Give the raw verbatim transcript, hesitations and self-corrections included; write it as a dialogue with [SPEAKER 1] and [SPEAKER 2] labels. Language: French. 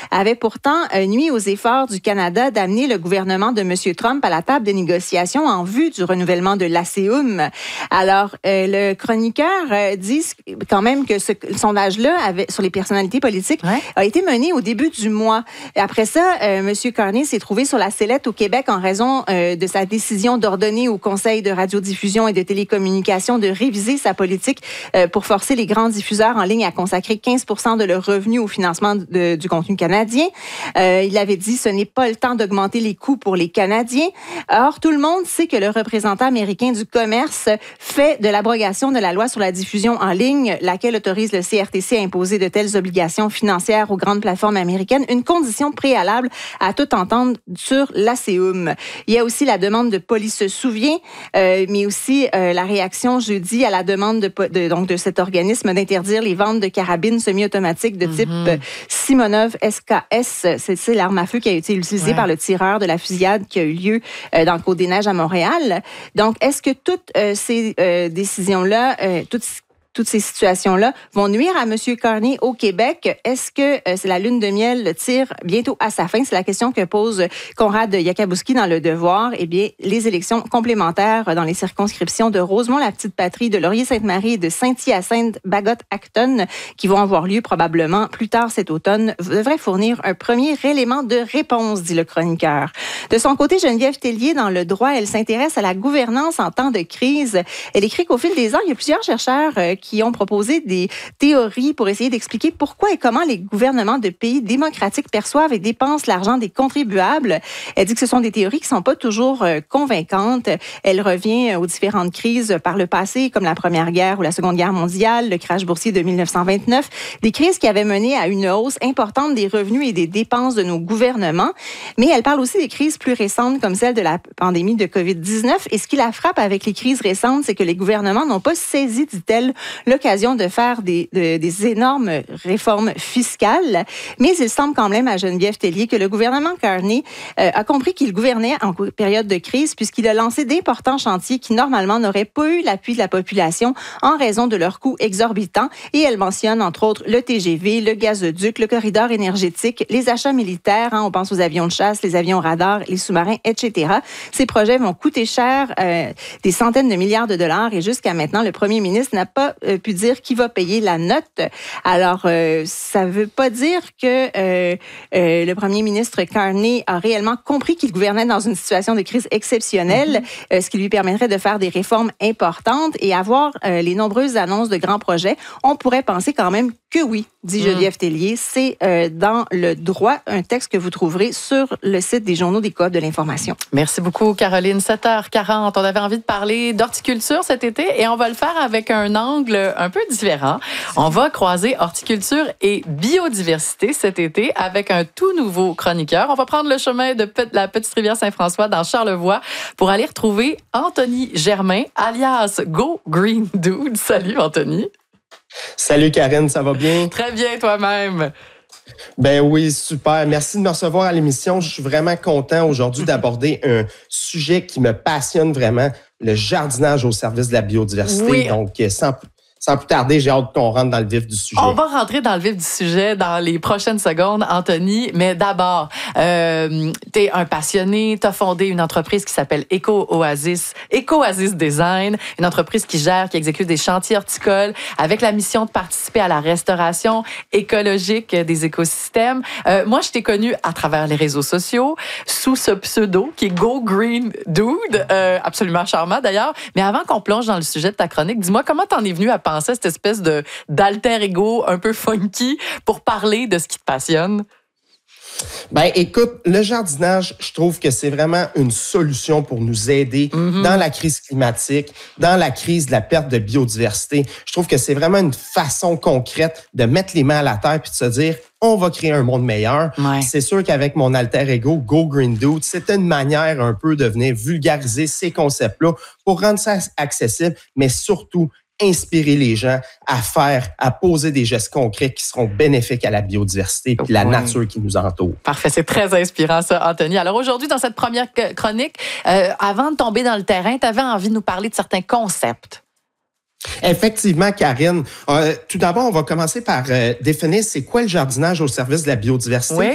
[SPEAKER 1] avait pourtant euh, nuit aux efforts du Canada d'amener le gouvernement de M. Trump à la table des négociations en vue du renouvellement de l'A C U M. Alors, euh, le chroniqueur euh, dit quand même que ce sondage-là avait, sur les personnalités politiques ouais. a été mené au début du mois. Après ça, euh, M. Carney s'est trouvé sur la sellette au Québec en raison euh, de sa décision d'ordonner au Conseil de radiodiffusion et de télécommunications de réviser sa politique euh, pour forcer les grands diffuseurs en ligne à consacrer quinze pour cent de leurs revenus au financement de, du contenu canadien. Euh, il avait dit ce n'est pas le temps d'augmenter les coûts pour les Canadiens. Or, tout le monde sait que le représentant américain du commerce fait de l'abrogation de la loi sur la diffusion en ligne, laquelle autorise le C R T C à imposer de telles obligations financières aux grandes plateformes américaines, une condition préalable à toute entente sur l'A C U M. Il y a aussi la demande de Police se souvient, euh, mais aussi euh, la réaction jeudi à la demande de, de, donc de cet organisme d'interdire les ventes de carabines semi-automatiques de type mm-hmm. Simonov S K S. C'est, c'est l'arme à feu qui a été utilisée ouais. par le tireur de la fusillade qui a eu lieu euh, dans le Côte-des-Neiges à Montréal. Donc, est-ce que toutes euh, ces euh, décisions-là, euh, toutes toutes ces situations-là vont nuire à M. Carney au Québec? Est-ce que euh, c'est la lune de miel tire bientôt à sa fin? C'est la question que pose Conrad Yakabouski dans Le Devoir. Eh bien, les élections complémentaires dans les circonscriptions de Rosemont-la-Petite-Patrie, de Laurier-Sainte-Marie et de Saint-Hyacinthe-Bagotte-Acton, qui vont avoir lieu probablement plus tard cet automne, devraient fournir un premier élément de réponse, dit le chroniqueur. De son côté, Geneviève Tellier, dans Le Droit, elle s'intéresse à la gouvernance en temps de crise. Elle écrit qu'au fil des ans, il y a plusieurs chercheurs euh, qui qui ont proposé des théories pour essayer d'expliquer pourquoi et comment les gouvernements de pays démocratiques perçoivent et dépensent l'argent des contribuables. Elle dit que ce sont des théories qui ne sont pas toujours convaincantes. Elle revient aux différentes crises par le passé, comme la Première Guerre ou la Seconde Guerre mondiale, le crash boursier de dix-neuf cent vingt-neuf, des crises qui avaient mené à une hausse importante des revenus et des dépenses de nos gouvernements. Mais elle parle aussi des crises plus récentes, comme celle de la pandémie de covid dix-neuf. Et ce qui la frappe avec les crises récentes, c'est que les gouvernements n'ont pas saisi, dit-elle, l'occasion de faire des, de, des énormes réformes fiscales. Mais il semble quand même à Geneviève Tellier que le gouvernement Carney euh, a compris qu'il gouvernait en période de crise puisqu'il a lancé d'importants chantiers qui, normalement, n'auraient pas eu l'appui de la population en raison de leurs coûts exorbitants. Et elle mentionne, entre autres, le T G V, le gazoduc, le corridor énergétique, les achats militaires. Hein, on pense aux avions de chasse, les avions radars, les sous-marins, et cetera. Ces projets vont coûter cher, euh, des centaines de milliards de dollars. Et jusqu'à maintenant, le premier ministre n'a pas euh, pu dire qui va payer la note. Alors, euh, ça ne veut pas dire que euh, euh, le premier ministre Carney a réellement compris qu'il gouvernait dans une situation de crise exceptionnelle, mm-hmm. euh, ce qui lui permettrait de faire des réformes importantes et avoir euh, les nombreuses annonces de grands projets. On pourrait penser quand même que oui, dit Geneviève mm. Tellier. C'est euh, dans Le Droit, un texte que vous trouverez sur le site des journaux des Coop de l'information.
[SPEAKER 2] Merci beaucoup, Caroline. sept heures quarante. On avait envie de parler d'horticulture cet été et on va le faire avec un angle un peu différent. On va croiser horticulture et biodiversité cet été avec un tout nouveau chroniqueur. On va prendre le chemin de la Petite Rivière Saint-François dans Charlevoix pour aller retrouver Anthony Germain, alias Go Green Dude. Salut, Anthony.
[SPEAKER 3] Salut, Karine, ça va bien?
[SPEAKER 2] Très bien, toi-même.
[SPEAKER 3] Ben oui, super. Merci de me recevoir à l'émission. Je suis vraiment content aujourd'hui d'aborder un sujet qui me passionne vraiment, le jardinage au service de la biodiversité.
[SPEAKER 2] Oui.
[SPEAKER 3] Donc, sans... Sans plus tarder, j'ai hâte qu'on rentre dans le vif du sujet.
[SPEAKER 2] On va rentrer dans le vif du sujet dans les prochaines secondes, Anthony. Mais d'abord, euh, tu es un passionné. Tu as fondé une entreprise qui s'appelle Eco-Oasis, Eco-Oasis Design, une entreprise qui gère, qui exécute des chantiers horticoles avec la mission de participer à la restauration écologique des écosystèmes. Euh, moi, je t'ai connu à travers les réseaux sociaux sous ce pseudo qui est Go Green Dude, euh, absolument charmant d'ailleurs. Mais avant qu'on plonge dans le sujet de ta chronique, dis-moi comment t'en es venu à penser à cette espèce de, d'alter ego un peu funky pour parler de ce qui te passionne?
[SPEAKER 3] Ben, écoute, le jardinage, je trouve que c'est vraiment une solution pour nous aider mm-hmm. dans la crise climatique, dans la crise de la perte de biodiversité. Je trouve que c'est vraiment une façon concrète de mettre les mains à la terre puis de se dire on va créer un monde meilleur. Ouais. C'est sûr qu'avec mon alter ego, Go Green Dude, c'est une manière un peu de venir vulgariser ces concepts-là pour rendre ça accessible, mais surtout inspirer les gens à faire, à poser des gestes concrets qui seront bénéfiques à la biodiversité et la nature qui nous entoure.
[SPEAKER 2] Parfait, c'est très inspirant ça, Anthony. Alors aujourd'hui, dans cette première chronique, euh, avant de tomber dans le terrain, tu avais envie de nous parler de certains concepts.
[SPEAKER 3] Effectivement, Karine. Euh, tout d'abord, on va commencer par euh, définir c'est quoi le jardinage au service de la biodiversité.
[SPEAKER 2] Oui.